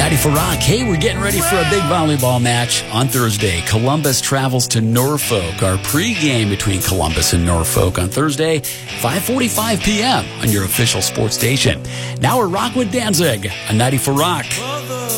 94 Rock. Hey, we're getting ready for a big volleyball match on Thursday. Columbus travels to Norfolk. Our pregame between Columbus and Norfolk on Thursday, 5:45 p.m. on your official sports station. Now we're Rock with Danzig on 94 Rock.